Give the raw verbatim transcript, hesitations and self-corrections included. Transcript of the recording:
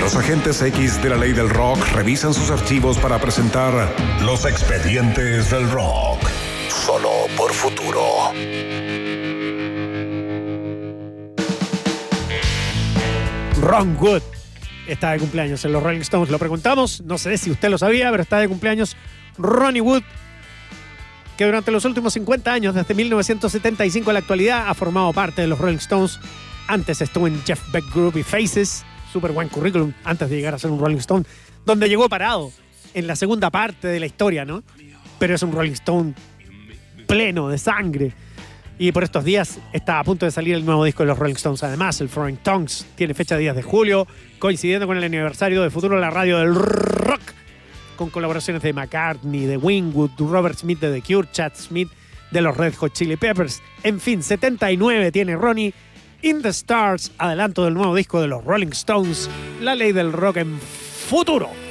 Los agentes X de la ley del rock revisan sus archivos para presentar Los Expedientes del Rock. Solo por Futuro. Ron Wood está de cumpleaños en los Rolling Stones. Lo preguntamos, no sé si usted lo sabía, pero está de cumpleaños Ronnie Wood, que durante los últimos cincuenta años, desde mil novecientos setenta y cinco a la actualidad, ha formado parte de los Rolling Stones. Antes estuvo en Jeff Beck Group y Faces, súper buen currículum antes de llegar a ser un Rolling Stone, donde llegó parado en la segunda parte de la historia, ¿no? Pero es un Rolling Stone pleno de sangre. Y por estos días está a punto de salir el nuevo disco de los Rolling Stones. Además, el Foreign Tongues tiene fecha de diez de julio, coincidiendo con el aniversario de Futuro de la Radio del Rock, con colaboraciones de McCartney, de Wingwood, Robert Smith de The Cure, Chad Smith de los Red Hot Chili Peppers. En fin, setenta y nueve tiene Ronnie. In the Stars, adelanto del nuevo disco de los Rolling Stones, La Ley del Rock en Futuro.